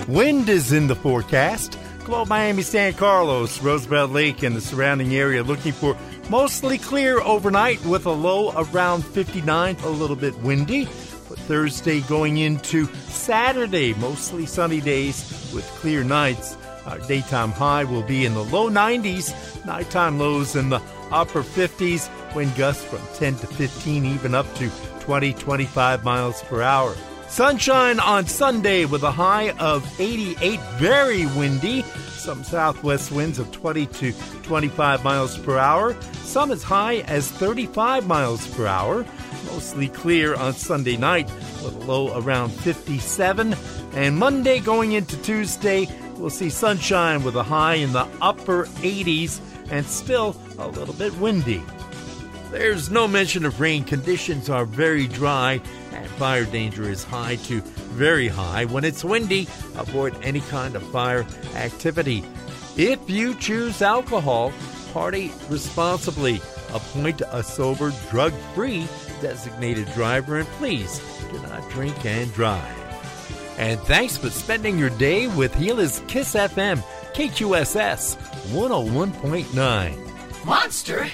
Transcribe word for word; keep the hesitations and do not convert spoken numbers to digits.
Wind is in the forecast. Globe Miami, San Carlos, Roosevelt Lake, and the surrounding area looking for mostly clear overnight with a low around fifty-nine, a little bit windy. But Thursday going into Saturday, mostly sunny days with clear nights. Our daytime high will be in the low nineties, nighttime lows in the upper fifties, wind gusts from ten to fifteen, even up to twenty, twenty-five miles per hour. Sunshine on Sunday with a high of eighty-eight, very windy. Some southwest winds of twenty to twenty-five miles per hour. Some as high as thirty-five miles per hour. Mostly clear on Sunday night with a low around fifty-seven. And Monday going into Tuesday, we'll see sunshine with a high in the upper eighties and still a little bit windy. There's no mention of rain. Conditions are very dry and fire danger is high to very high. When it's windy, avoid any kind of fire activity. If you choose alcohol, party responsibly. Appoint a sober, drug-free designated driver, and please do not drink and drive. And thanks for spending your day with Gila's Kiss F M, K Q S S one oh one point nine. Monster